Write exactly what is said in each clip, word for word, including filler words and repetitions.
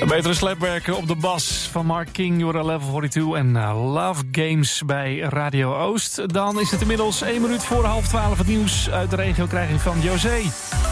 Betere slepwerken op de bas van Mark King, Jura Level tweeënveertig en uh, Love Games bij Radio Oost. Dan is het inmiddels één minuut voor half twaalf. Het nieuws uit de regio krijg je van José.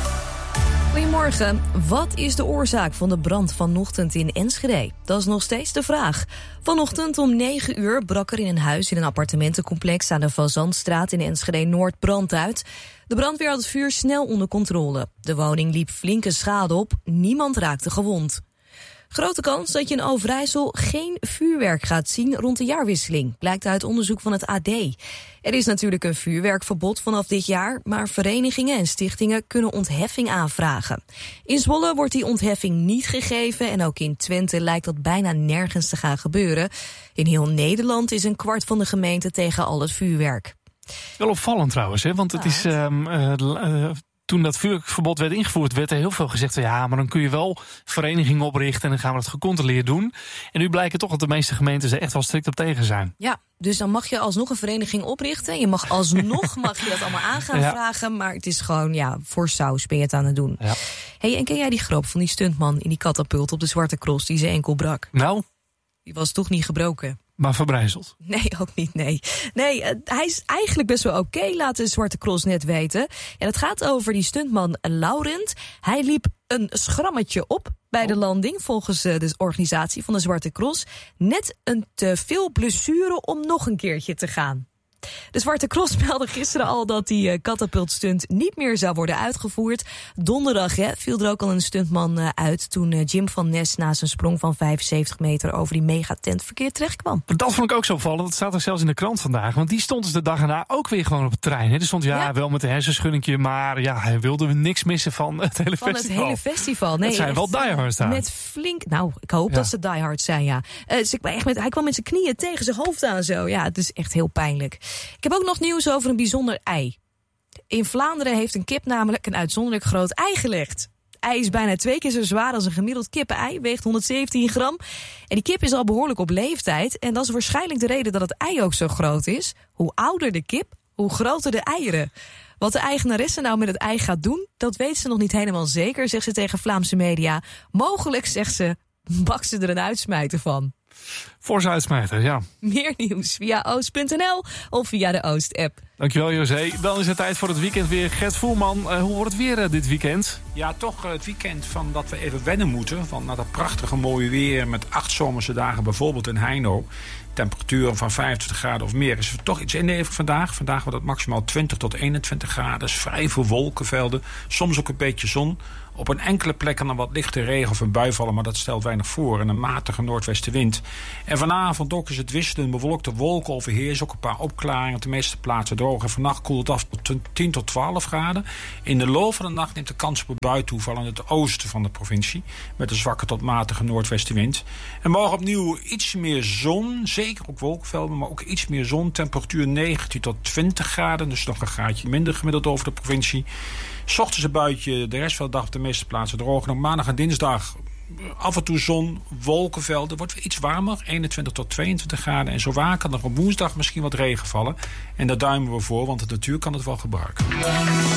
Goedemorgen. Wat is de oorzaak van de brand vanochtend in Enschede? Dat is nog steeds de vraag. Vanochtend om negen uur brak er in een huis in een appartementencomplex aan de Van Zandstraat in Enschede-Noord brand uit. De brandweer had het vuur snel onder controle. De woning liep flinke schade op. Niemand raakte gewond. Grote kans dat je in Overijssel geen vuurwerk gaat zien rond de jaarwisseling, blijkt uit onderzoek van het A D. Er is natuurlijk een vuurwerkverbod vanaf dit jaar, maar verenigingen en stichtingen kunnen ontheffing aanvragen. In Zwolle wordt die ontheffing niet gegeven en ook in Twente lijkt dat bijna nergens te gaan gebeuren. In heel Nederland is een kwart van de gemeente tegen al het vuurwerk. Wel opvallend trouwens, hè? Want het is... Um, uh, uh, Toen dat vuurwerkverbod werd ingevoerd, werd er heel veel gezegd van ja, maar dan kun je wel verenigingen oprichten en dan gaan we dat gecontroleerd doen. En nu blijkt toch dat de meeste gemeentes er echt wel strikt op tegen zijn. Ja, dus dan mag je alsnog een vereniging oprichten. Je mag alsnog mag je dat allemaal aan gaan ja. vragen, maar het is gewoon, ja, voor saus ben je het aan het doen. Ja. Hey, en ken jij die grap van die stuntman in die katapult op de Zwarte Cross die zijn enkel brak? Nou? Die was toch niet gebroken? Maar verbrijzeld? Nee, ook niet, nee. Nee, uh, hij is eigenlijk best wel oké, okay, laat de Zwarte Cross net weten. En het gaat over die stuntman Laurent. Hij liep een schrammetje op bij de landing, volgens uh, de organisatie van de Zwarte Cross. Net een te veel blessure om nog een keertje te gaan. De Zwarte Cross meldde gisteren al dat die uh, katapultstunt niet meer zou worden uitgevoerd. Donderdag hè, viel er ook al een stuntman uh, uit toen uh, Jim van Nes na zijn sprong van vijfenzeventig meter over die megatent verkeerd terecht kwam. Dat vond ik ook zo opvallend. Dat staat er zelfs in de krant vandaag. Want die stond dus de dag erna ook weer gewoon op het trein. Er stond ja, ja wel met een hersenschuddingje, maar ja, hij wilde niks missen van het hele van festival. Van het hele festival. Nee, het zijn wel diehards daar. Met flink, nou, ik hoop ja. dat ze diehards zijn, ja. Uh, dus ik ben echt met, hij kwam met zijn knieën tegen zijn hoofd aan zo. Ja, het is echt heel pijnlijk. Ik heb ook nog nieuws over een bijzonder ei. In Vlaanderen heeft een kip namelijk een uitzonderlijk groot ei gelegd. Het ei is bijna twee keer zo zwaar als een gemiddeld kippen-ei, weegt honderdzeventien gram. En die kip is al behoorlijk op leeftijd. En dat is waarschijnlijk de reden dat het ei ook zo groot is. Hoe ouder de kip, hoe groter de eieren. Wat de eigenaresse nou met het ei gaat doen, dat weet ze nog niet helemaal zeker, zegt ze tegen Vlaamse media. Mogelijk, zegt ze, bakt ze er een uitsmijter van. Voor zijn uitsmijter, ja. Meer nieuws via oost punt n l of via de Oost-app. Dankjewel, José. Dan is het tijd voor het weekend weer. Gert Voerman, uh, hoe wordt het weer uh, dit weekend? Ja, toch uh, het weekend van dat we even wennen moeten. Want na dat prachtige mooie weer met acht zomerse dagen, bijvoorbeeld in Heino, temperaturen van vijfentwintig graden of meer, is er toch iets inleverd vandaag. Vandaag wordt het maximaal twintig tot eenentwintig graden. Dus vrij veel wolkenvelden. Soms ook een beetje zon. Op een enkele plek kan er wat lichte regen of een bui vallen, maar dat stelt weinig voor. En een matige noordwestenwind. En vanavond ook is het wisselend bewolkte wolken overheersen. Ook een paar opklaringen op de meeste plaatsen droog. En vannacht koelt het af tot tien tot twaalf graden. In de loop van de nacht neemt de kans op een bui toe, vooral in het oosten van de provincie. Met een zwakke tot matige noordwestenwind. En morgen opnieuw iets meer zon. Zeker ook wolkenvelden, maar ook iets meer zon. Temperatuur negentien tot twintig graden. Dus nog een graadje minder gemiddeld over de provincie. 's Ochtends een buitje, de rest van de dag op de meeste plaatsen droog. En op maandag en dinsdag af en toe zon, wolkenvelden. Wordt weer iets warmer, eenentwintig tot tweeëntwintig graden. En zo waar kan er op woensdag misschien wat regen vallen. En daar duimen we voor, want de natuur kan het wel gebruiken.